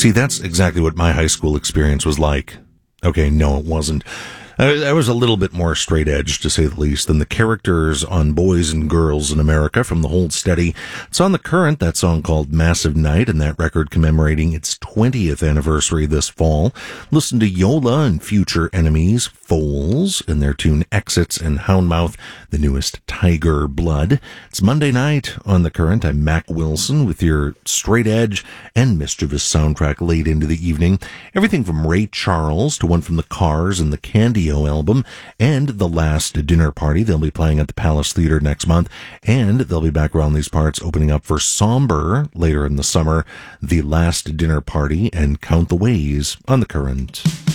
See, that's exactly what my high school experience was like. Okay, no, it wasn't. I was a little bit more straight edge, to say the least, than the characters on Boys and Girls in America from the Hold Steady. It's on The Current, that song called Massive Night, and that record commemorating its 20th anniversary this fall. Listen to Yola and Future Enemies, Foals, and their tune Exits, and Houndmouth, the newest Tiger Blood. It's Monday night on The Current. I'm Mac Wilson with your straight edge and mischievous soundtrack late into the evening. Everything from Ray Charles to one from the Cars and the Candy album, and The Last Dinner Party. They'll be playing at the Palace Theater next month, and they'll be back around these parts opening up for Somber later in the summer. The Last Dinner Party and Count the Ways on The Current.